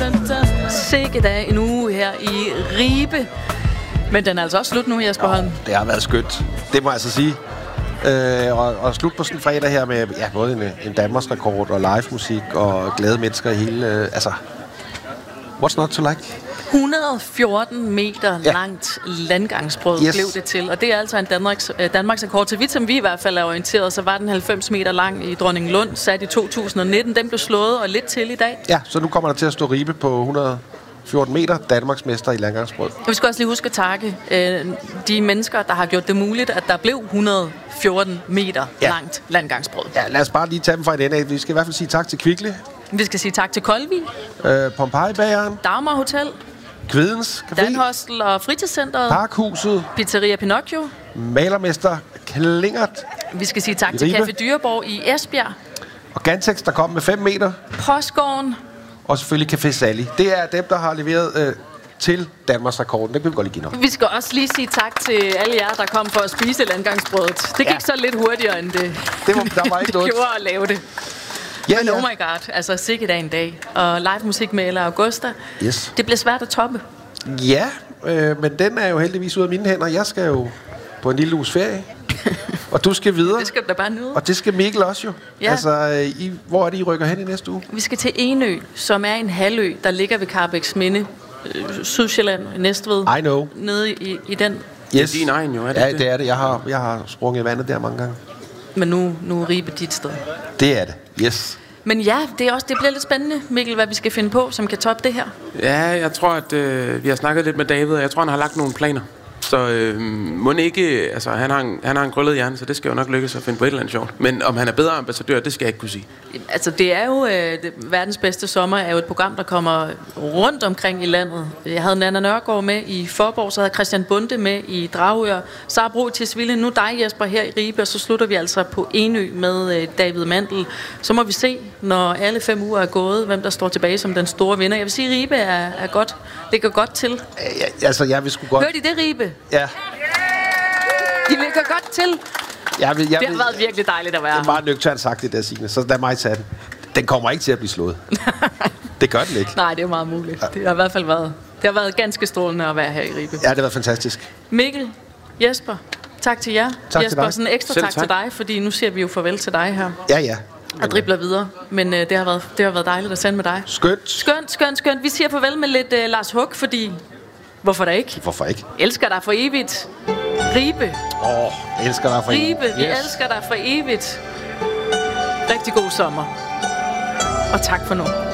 Sikke dag en uge her i Ribe. Men den er altså også slut nu, Jesper Holm. Det har været skønt. Det må jeg altså sige. Og slut på sådan en fredag her med både en Danmarks rekord og live musik og glade mennesker i hele... what's not to like? 114 meter langt landgangsbrød blev det til. Og det er altså en Danmarks rekord. Så vidt som vi i hvert fald er orienteret, så var den 90 meter lang i Dronninglund, sat i 2019. Den blev slået og lidt til i dag. Ja, så nu kommer der til at stå Ribe på 114 meter, Danmarks mester i landgangsbrød. Vi skal også lige huske at takke de mennesker, der har gjort det muligt, at der blev 114 meter langt landgangsbrød. Ja, lad os bare lige tage dem fra en ende af. Vi skal i hvert fald sige tak til Kvickly. Vi skal sige tak til Kolvi. Pompeji-bageren. Dagmar Hotel. Kvidens Café. Danhostel og Fritidscenteret. Parkhuset. Pizzeria Pinocchio. Malermester Klingert. Vi skal sige tak til Café Dyreborg i Esbjerg. Og Gantex, der kom med 5 meter. Postgården. Og selvfølgelig Café Sally. Det er dem, der har leveret til Danmarks rekorden. Det kan vi godt lige give noget. Vi skal også lige sige tak til alle jer, der kom for at spise landgangsbrødet. Det gik så lidt hurtigere, end der var ikke noget. gjorde at lave det. Men oh my god, altså sikkert en dag. Og live musik med Ella Augusta. Yes. Det bliver svært at toppe. Ja, men den er jo heldigvis ude af mine hænder. Jeg skal jo på en lille uges ferie. Og du skal videre. Det skal du da bare nyde. Og det skal Mikkel også jo. Ja. Altså, hvor er det, I rykker hen i næste uge? Vi skal til Enø, som er en halvø, der ligger ved Karrebæksminde, Sydsjælland, Næstved. I know. Nede i den. Yes. Det er din egen jo, er det? Ja, det er det. Jeg har sprunget i vandet der mange gange. Men nu er Ribe dit sted. Det er det, yes. Men ja, det bliver lidt spændende, Mikkel, hvad vi skal finde på, som kan toppe det her. Ja, jeg tror, at vi har snakket lidt med David, og jeg tror, han har lagt nogle planer. Så må ikke, altså han har en krøllet hjerne, så det skal jo nok lykkes at finde på et eller andet sjovt. Men om han er bedre ambassadør, det skal jeg ikke kunne sige. Altså det er jo, verdens bedste sommer er jo et program, der kommer rundt omkring i landet. Jeg havde Nanna Nørgaard med i Forborg, så havde Christian Bunde med i Dragør, Sara Bro til Sville, nu dig Jesper her i Ribe, og så slutter vi altså på Enø med David Mandel. Så må vi se, når alle 5 uger er gået, hvem der står tilbage som den store vinder. Jeg vil sige, Ribe er godt. Det går godt til. Altså jeg vil sgu godt... Hørte I det, Ribe? Ja. De ligger godt til. Det har været virkelig dejligt at være. Det er bare nøgternt sagt det der, Signe. Så lad mig tage den. Den kommer ikke til at blive slået. Det gør den ikke. Nej, det er meget muligt. Det har i hvert fald været ganske strålende at være her i Ribe. Ja, det har været fantastisk. Mikkel, Jesper, tak til jer. Tak Jesper, til dig. sådan en ekstra tak til dig, fordi nu siger vi jo farvel til dig her. Ja. Og dribler videre. Men det har været dejligt at sende med dig. Skønt. Vi siger farvel med lidt Lars Hug, fordi... Hvorfor da ikke? Hvorfor ikke? Elsker dig for evigt. Ribe. Elsker dig for evigt. Ribe, vi elsker dig for evigt. Rigtig god sommer. Og tak for nu.